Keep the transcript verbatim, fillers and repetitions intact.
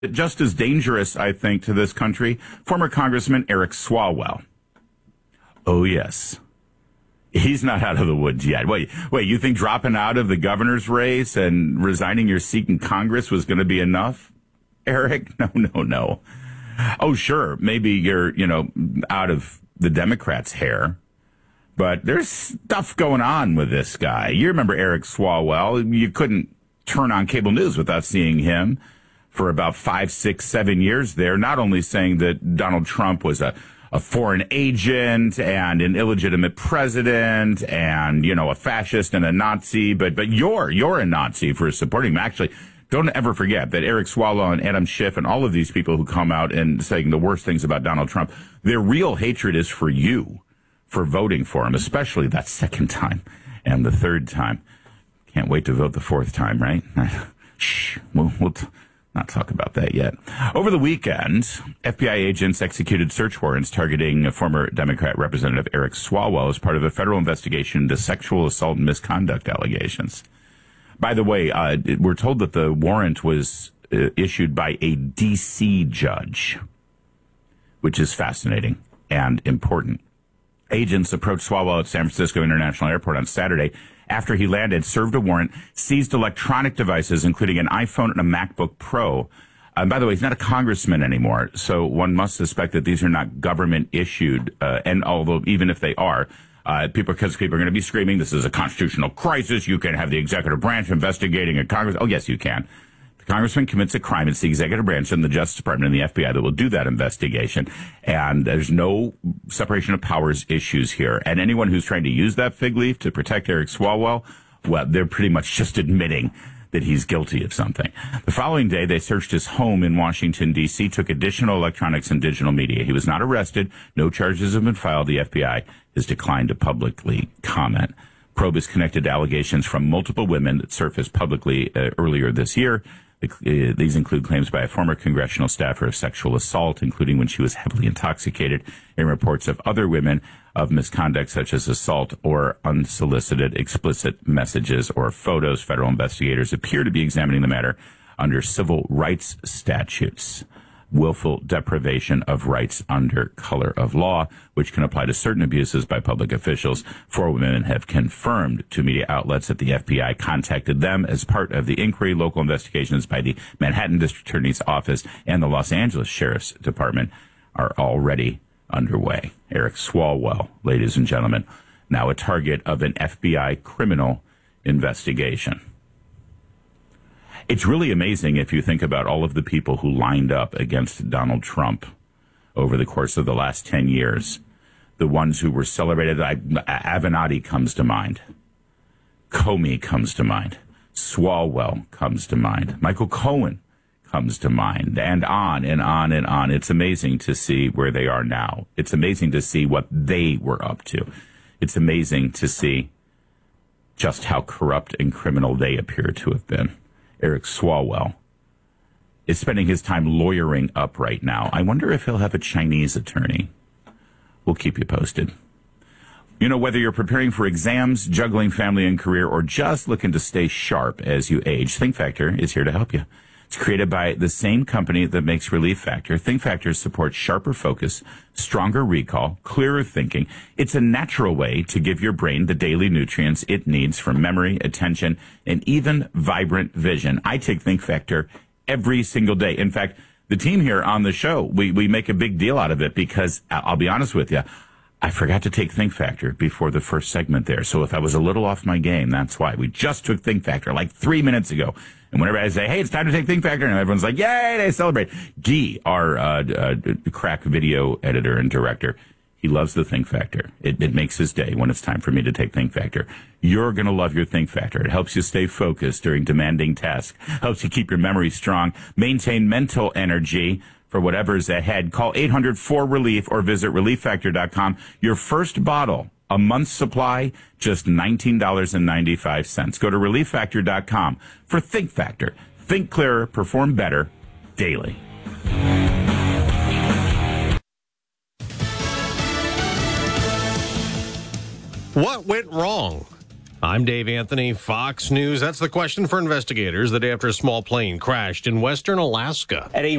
Just as dangerous, I think, to this country, former Congressman Eric Swalwell. Oh, yes. He's not out of the woods yet. Wait, wait, you think dropping out of the governor's race and resigning your seat in Congress was going to be enough, Eric? No, no, no. Oh, sure, maybe you're, you know, out of the Democrats' hair, but there's stuff going on with this guy. You remember Eric Swalwell. You couldn't turn on cable news without seeing him for about five, six, seven years there, not only saying that Donald Trump was a, a foreign agent and an illegitimate president and, you know, a fascist and a Nazi, but but you're you're a Nazi for supporting him. Actually, don't ever forget that Eric Swalwell and Adam Schiff and all of these people who come out and saying the worst things about Donald Trump, their real hatred is for you, for voting for him, especially that second time and the third time. Can't wait to vote the fourth time, right? Shh, we'll, we'll t- not talk about that yet. Over the weekend, F B I agents executed search warrants targeting former Democrat Representative Eric Swalwell as part of a federal investigation into sexual assault and misconduct allegations. By the way, uh, we're told that the warrant was uh, issued by a D C judge, which is fascinating and important. Agents approached Swalwell at San Francisco International Airport on Saturday after he landed, served a warrant, seized electronic devices, including an iPhone and a MacBook Pro. And by the way, he's not a congressman anymore, so one must suspect that these are not government-issued, uh, and although even if they are, uh, people, because people are going to be screaming, this is a constitutional crisis, you can have the executive branch investigating a Congress. Oh, yes, you can. The congressman commits a crime. It's the executive branch and the Justice Department and the F B I that will do that investigation. And there's no separation of powers issues here. And anyone who's trying to use that fig leaf to protect Eric Swalwell, well, they're pretty much just admitting that he's guilty of something. The following day, they searched his home in Washington, D C, took additional electronics and digital media. He was not arrested. No charges have been filed. The F B I has declined to publicly comment. Probe is connected to allegations from multiple women that surfaced publicly uh, earlier this year. Uh, these include claims by a former congressional staffer of sexual assault, including when she was heavily intoxicated, and reports of other women of misconduct such as assault or unsolicited explicit messages or photos. Federal investigators appear to be examining the matter under civil rights statutes. Willful deprivation of rights under color of law, which can apply to certain abuses by public officials. Four women have confirmed to media outlets that the F B I contacted them as part of the inquiry. Local investigations by the Manhattan District Attorney's Office and the Los Angeles Sheriff's Department are already underway. Eric Swalwell, ladies and gentlemen, now a target of an F B I criminal investigation. It's really amazing if you think about all of the people who lined up against Donald Trump over the course of the last ten years. The ones who were celebrated, I, Avenatti comes to mind. Comey comes to mind. Swalwell comes to mind. Michael Cohen comes to mind. And on and on and on. It's amazing to see where they are now. It's amazing to see what they were up to. It's amazing to see just how corrupt and criminal they appear to have been. Eric Swalwell is spending his time lawyering up right now. I wonder if he'll have a Chinese attorney. We'll keep you posted. You know, whether you're preparing for exams, juggling family and career, or just looking to stay sharp as you age, Think Factor is here to help you. It's created by the same company that makes Relief Factor. Think Factor supports sharper focus, stronger recall, clearer thinking. It's a natural way to give your brain the daily nutrients it needs for memory, attention, and even vibrant vision. I take Think Factor every single day. In fact, the team here on the show, we, we make a big deal out of it because, I'll be honest with you, I forgot to take Think Factor before the first segment there. So if I was a little off my game, that's why. We just took Think Factor like three minutes ago. And whenever I say, hey, it's time to take Think Factor, and everyone's like, yay, they celebrate. Guy, our uh, uh, crack video editor and director, he loves the Think Factor. It, it makes his day when it's time for me to take Think Factor. You're going to love your Think Factor. It helps you stay focused during demanding tasks, helps you keep your memory strong, maintain mental energy for whatever's ahead. Call eight hundred four relief or visit relief factor dot com. Your first bottle, a month's supply, just nineteen dollars and ninety-five cents. Go to relief factor dot com for Think Factor. Think clearer, perform better, daily. What went wrong? I'm Dave Anthony, Fox News. That's the question for investigators the day after a small plane crashed in western Alaska. At a